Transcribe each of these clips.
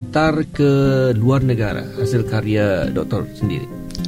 hantar ke luar negara hasil karya doktor sendiri?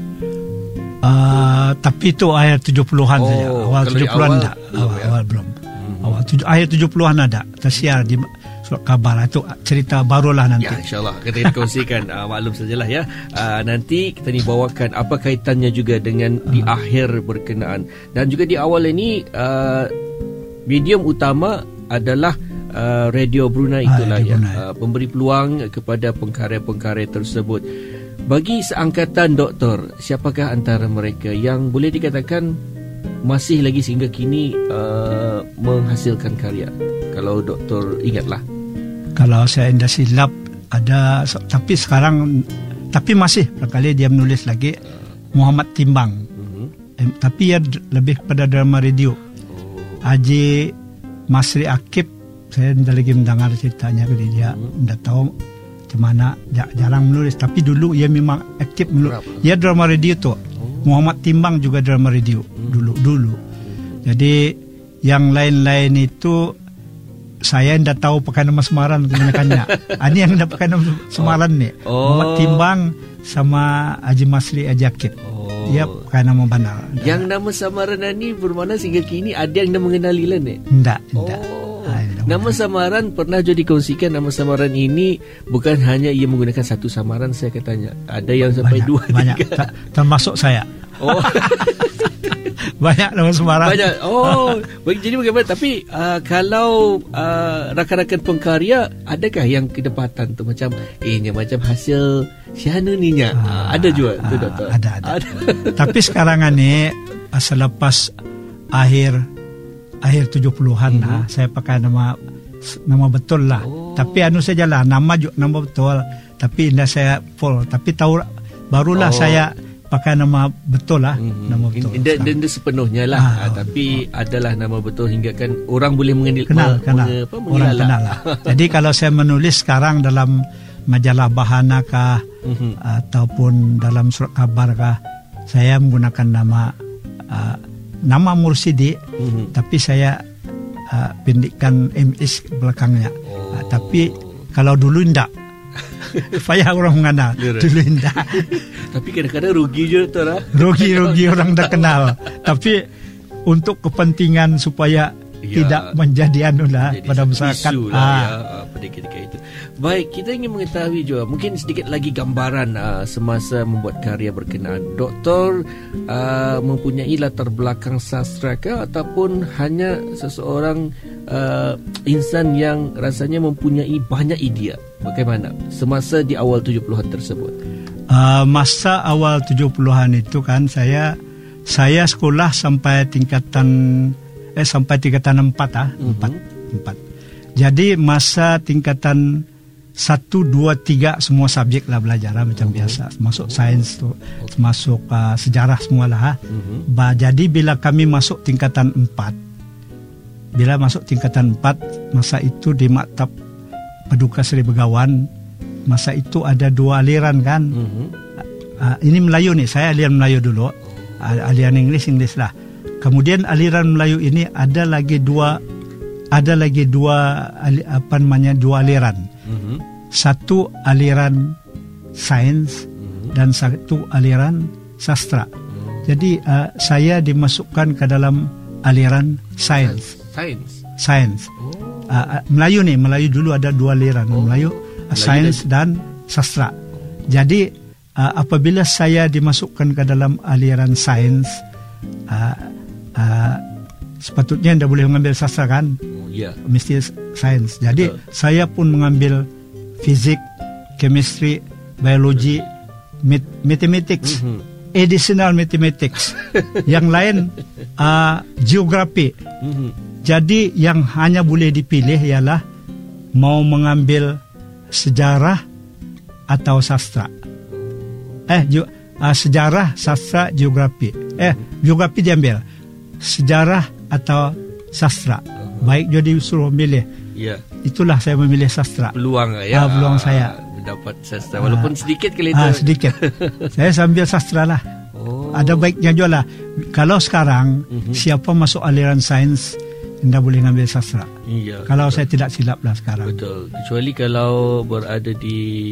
Tapi itu akhir 70-an saja. Awal 70-an tak. Awal belum. Akhir 70-an ada tersiar di surat khabar. Itu cerita barulah nanti. Ya, insyaAllah kita kongsikan. Maklum sajalah ya. Nanti kita ni bawakan apa kaitannya juga dengan di akhir berkenaan. Dan juga di awal ini medium utama adalah Radio Brunei itulah ya. Memberi peluang kepada pengkarya-pengkarya tersebut. Bagi seangkatan doktor, siapakah antara mereka yang boleh dikatakan masih lagi sehingga kini menghasilkan karya? Kalau doktor ingatlah. Kalau saya tidak silap ada, tapi sekarang masih barangkali dia menulis lagi, Muhammad Timbang. Tapi ya lebih kepada drama radio. Haji Masri Akib, saya tidak lagi mendengar ceritanya dari dia, tidak tahu mana, jarang menulis. Tapi dulu ia memang aktif menulis. Ia drama radio tu. Muhammad Timbang juga drama radio dulu. Jadi yang lain-lain itu saya tidak tahu pakai nama samaran kebanyakannya. Ini yang tidak pakai nama samaran ni. Muhammad Timbang sama Haji Masri Akib. Ia pakai nama benar. Yang nama samaran ini bermakna sehingga kini ada yang dah mengenali lah ni? Tidak. Nama samaran pernah jadi kongsikan. Nama samaran ini bukan hanya ia menggunakan satu samaran, saya katanya. Ada yang sampai banyak, 2, 3. Termasuk saya. Banyak nama samaran. Banyak. Jadi bagaimana? Tapi kalau rakan-rakan pengkarya, adakah yang kedapatan tu macam macam hasil siapa ni nya? Ada juga tu doktor. Ada. Tapi sekarang ni selepas akhir 70-an lah, saya pakai nama betul lah. Tapi sajalah nama betul, tapi tidak saya full. Tapi tahu barulah saya pakai nama betul lah. Nama betul. Dan sepenuhnya lah. Tapi adalah nama betul hingga kan orang boleh kenal. Orang kenal lah. Jadi kalau saya menulis sekarang dalam majalah Bahana kah, ataupun dalam surat kabar kah, saya menggunakan nama Mursidi, tapi saya pendekkan MS belakangnya. Tapi kalau dulu tidak, payah orang mengenal. Dulu tidak. Tapi kadang-kadang rugi je tu lah. Rugi orang dah kenal. Tapi untuk kepentingan supaya tidak menjadi pada masyarakat. Pada ketika itu. Baik, kita ingin mengetahui juga mungkin sedikit lagi gambaran semasa membuat karya berkenaan. Doktor mempunyai latar belakang sastra ke ataupun hanya seseorang insan yang rasanya mempunyai banyak idea? Bagaimana semasa di awal 70-an tersebut? Masa awal 70-an itu kan saya sekolah sampai tingkatan 4 Jadi masa tingkatan 1, 2, 3 semua subjek lah belajar macam biasa. Masuk sains tu, masuk sejarah semualah. Jadi bila kami masuk tingkatan 4, masa itu di Maktab Paduka Seri Begawan, masa itu ada 2 aliran kan. Ini Melayu nih, saya aliran Melayu dulu. Aliran Inggeris lah. Kemudian aliran Melayu ini ada lagi dua aliran. Satu aliran sains dan satu aliran sastra. Jadi saya dimasukkan ke dalam aliran sains. Melayu dulu ada 2 aliran, Melayu sains dan sastra. Jadi apabila saya dimasukkan ke dalam aliran sains, sepatutnya tidak boleh mengambil sastra kan, mesti sains. Jadi saya pun mengambil fizik, chemistry, biologi, mathematics, additional mathematics. Yang lain geografi. Jadi yang hanya boleh dipilih ialah mau mengambil sejarah atau sastra. Sejarah, sastra, geografi. Geografi diambil. Sejarah atau sastra. Baik jadi suruh memilih. Itulah saya memilih sastra. Peluang saya mendapat sastra walaupun sedikit kali itu. Sedikit. Saya sambil sastra lah. Ada baiknya juga lah. Kalau sekarang siapa masuk aliran sains tidak boleh ngambil sastra. Kalau betul. Saya tidak silap lah sekarang. Betul. Kecuali kalau berada di